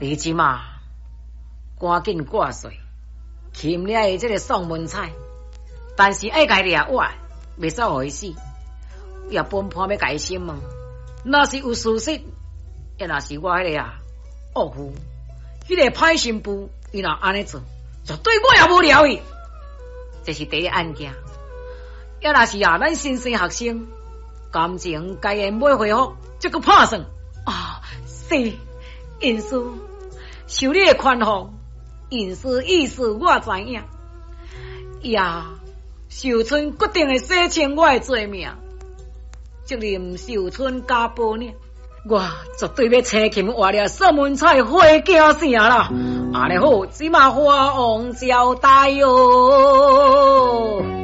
你即马赶紧挂水，欠了的这个宋文彩，但是爱家掠我，袂使互伊死。也本判要改心问，若是有事实，也若是我迄个恶妇，迄个歹心妇，伊若安尼做，绝对我也无聊伊。这是第一案件。也若是咱新生学生感情该言未恢复，这个拍算是因师受你的宽宏，因师意思我知影，呀，秀春决定会洗清我的罪名，责任秀春家暴呢，我绝对要青琴换了宋文彩花惊声啦！安尼好，即马花王交代哟。